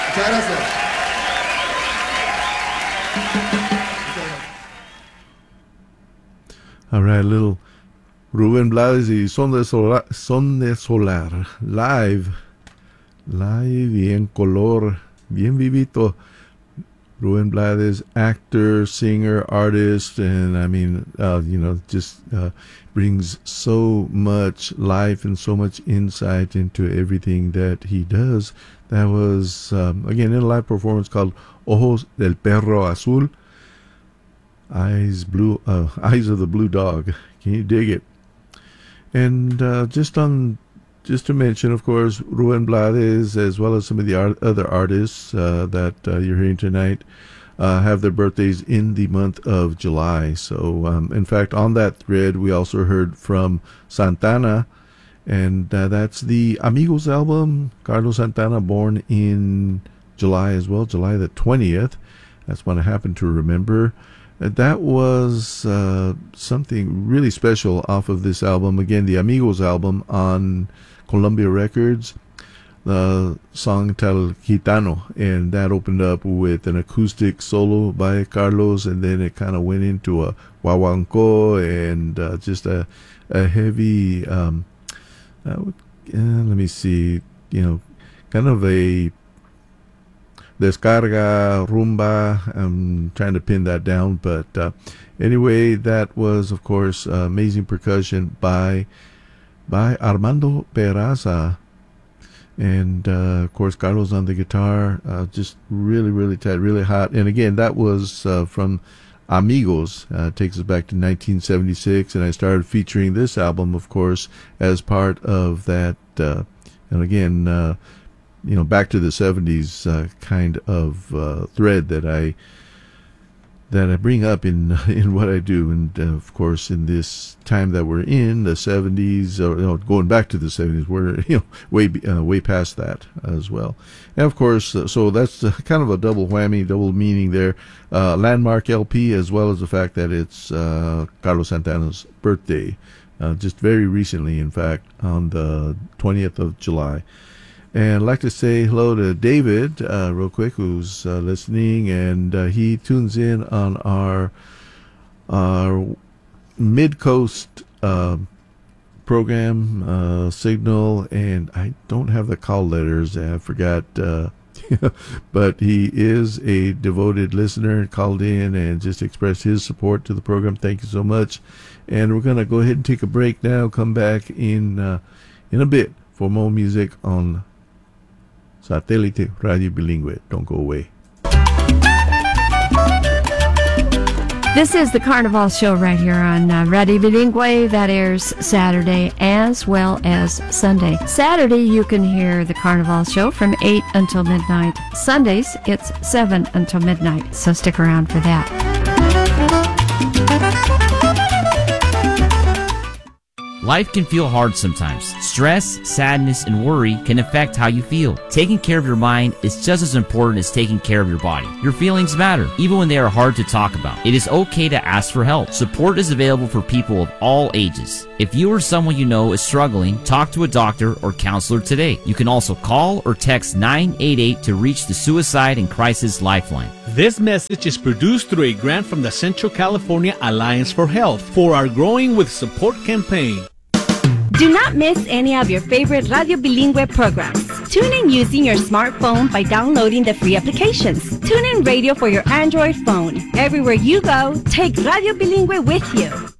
Muchas gracias. All right, little Rubén Blades y Son de Solar, live y en color, bien vivito. Rubén Blades, actor, singer, artist, and I mean, just brings so much life and so much insight into everything that he does. That was, again, in a live performance called Ojos del Perro Azul. Eyes of the blue dog. Can you dig it? And just to mention, of course, Rubén Blades, as well as some of the other artists that you're hearing tonight, have their birthdays in the month of July. So, in fact, on that thread, we also heard from Santana, and that's the Amigos album. Carlos Santana, born in July as well, July the 20th. That's what I happen to remember. That was something really special off of this album. Again, the Amigos album on Columbia Records, the song Tal Gitano, and that opened up with an acoustic solo by Carlos, and then it kind of went into a guaguancó and just a heavy, let me see, kind of a descarga, rumba. I'm trying to pin that down, but anyway, that was, of course, amazing percussion by Armando Peraza, and of course Carlos on the guitar. Just really, really tight, really hot. And again, that was from Amigos. Takes us back to 1976, and I started featuring this album, of course, as part of that. And again, back to the 70s kind of thread that I bring up in what I do, and of course in this time that we're in, the 70s, or going back to the 70s, we're way past that as well. And of course, so that's kind of a double whammy, double meaning there. Landmark LP, as well as the fact that it's Carlos Santana's birthday, just very recently, in fact, on the 20th of July. And I'd like to say hello to David real quick, who's listening, and he tunes in on our Mid-Coast program, Signal, and I don't have the call letters, I forgot, but he is a devoted listener, called in and just expressed his support to the program. Thank you so much. And we're going to go ahead and take a break now, come back in a bit for more music on Satellite Radio Bilingüe. Don't go away. This is the Carnival Show right here on Radio Bilingüe. That airs Saturday as well as Sunday. Saturday, you can hear the Carnival Show from 8 until midnight. Sundays, it's 7 until midnight. So stick around for that. Life can feel hard sometimes. Stress, sadness, and worry can affect how you feel. Taking care of your mind is just as important as taking care of your body. Your feelings matter, even when they are hard to talk about. It is okay to ask for help. Support is available for people of all ages. If you or someone you know is struggling, talk to a doctor or counselor today. You can also call or text 988 to reach the Suicide and Crisis Lifeline. This message is produced through a grant from the Central California Alliance for Health for our Growing with Support campaign. Do not miss any of your favorite Radio Bilingüe programs. Tune in using your smartphone by downloading the free applications. Tune in radio for your Android phone. Everywhere you go, take Radio Bilingüe with you.